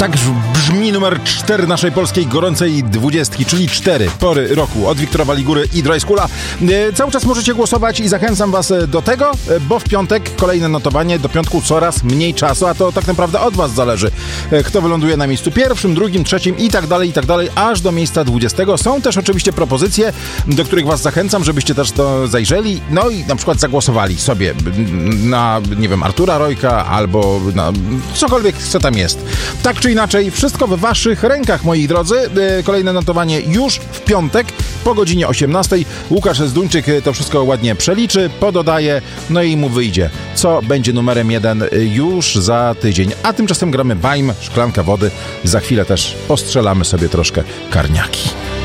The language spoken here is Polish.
Tak brzmi numer 4 naszej polskiej gorącej 20, czyli 4 pory roku od Wiktora Waligury i Dry Schoola. Cały czas możecie głosować i zachęcam was do tego, bo w piątek kolejne notowanie, do piątku coraz mniej czasu, a to tak naprawdę od was zależy. Kto wyląduje na miejscu pierwszym, drugim, trzecim i tak dalej, aż do miejsca 20. Są też oczywiście propozycje, do których was zachęcam, żebyście też to zajrzeli, no i na przykład zagłosowali sobie na, nie wiem, Artura Rojka albo na cokolwiek, co tam jest. Tak czy inaczej, wszystko w waszych rękach, moi drodzy. Kolejne notowanie już w piątek po godzinie 18. Łukasz Zduńczyk to wszystko ładnie przeliczy, pododaje, no i mu wyjdzie, co będzie numerem 1 już za tydzień. A tymczasem gramy Bajm, Szklanka Wody. Za chwilę też postrzelamy sobie troszkę karniaki.